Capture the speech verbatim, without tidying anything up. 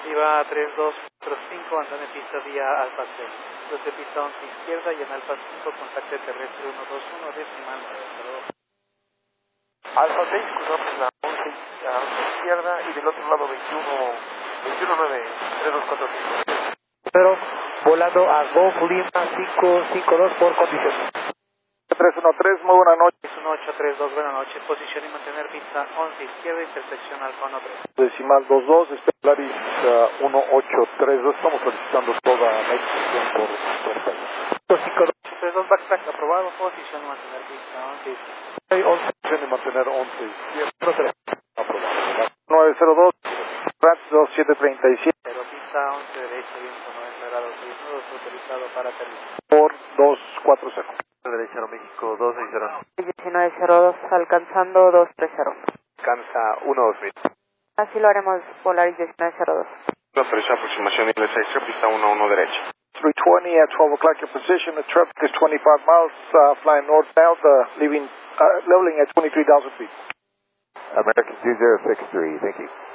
Iba tres dos cuatro cinco, andando en pista vía Alfa seis. Desde pista once izquierda y en Alfa cinco, contacto terrestre uno dos uno, decimal nueve. Alfa seis, cruzamos la once a la izquierda y del otro lado veintiuno, veintiuno nueve, tres dos cuatro cinco. Pero volando a Golf Lima cinco cinco dos por condición. tres uno tres, muy buena noche. uno ocho tres dos, buena noche. Posición y mantener pista once izquierda, intersección Alfa uno tres. Decimal dos dos, Stellaris uh, uno ocho tres dos, estamos solicitando toda la extensión por puerta. cinco dos. tres dos backtrack aprobado, posición y mantener pista once izquierda. once, posición y mantener once izquierda. Aprobado. nueve cero dos, Rat dos siete tres siete. Pero pista once derecha, viento noventa grados, seis nudos, autorizado para aterrizar. Por dos cuatro cero. Derecha Aeroméxico dos seis cero. diecinueve cero dos, alcanzando dos tres cero. Alcanza uno dos mil. Así lo haremos, Polaris diecinueve cero dos. Autoriza aproximación I L seis, pista uno uno derecha. three twenty at twelve o'clock your position. The traffic is twenty-five miles, uh, flying northbound, uh, leaving, uh, leveling at twenty-three thousand feet. American two zero six three, thank you.